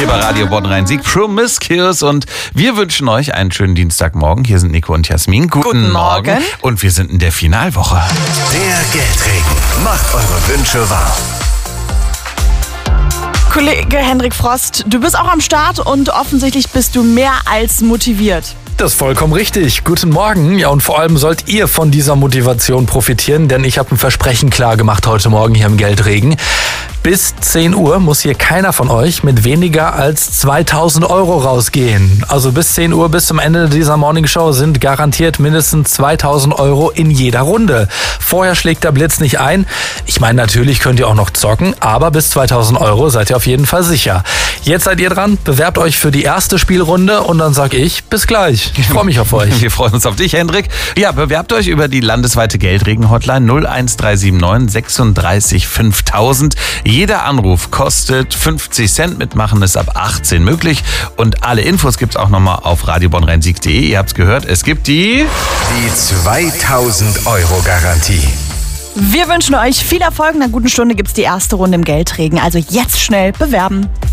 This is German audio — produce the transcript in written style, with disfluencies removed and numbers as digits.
hier bei Radio Bonn-Rhein-Sieg, Promiscuous, und wir wünschen euch einen schönen Dienstagmorgen. Hier sind Nico und Jasmin. Guten Morgen. Und wir sind in der Finalwoche. Der Geldregen macht eure Wünsche wahr. Kollege Hendrik Frost, du bist auch am Start und offensichtlich bist du mehr als motiviert. Das ist vollkommen richtig. Guten Morgen. Ja, und vor allem sollt ihr von dieser Motivation profitieren, denn ich habe ein Versprechen klar gemacht heute Morgen hier im Geldregen. Bis 10 Uhr muss hier keiner von euch mit weniger als 2000 Euro rausgehen. Also bis 10 Uhr, bis zum Ende dieser Morningshow sind garantiert mindestens 2000 Euro in jeder Runde. Vorher schlägt der Blitz nicht ein. Ich meine, natürlich könnt ihr auch noch zocken, aber bis 2000 Euro seid ihr auf jeden Fall sicher. Jetzt seid ihr dran, bewerbt euch für die erste Spielrunde und dann sag ich, bis gleich. Ich freue mich auf euch. Wir freuen uns auf dich, Hendrik. Ja, bewerbt euch über die landesweite Geldregen-Hotline 01379 36 5000. Jeder Anruf kostet 50 Cent, mitmachen ist ab 18 möglich. Und alle Infos gibt's auch nochmal auf radiobonnrhein-sieg.de. Ihr habt's gehört, es gibt die 2000 Euro Garantie. Wir wünschen euch viel Erfolg. In einer guten Stunde gibt's die erste Runde im Geldregen. Also jetzt schnell bewerben.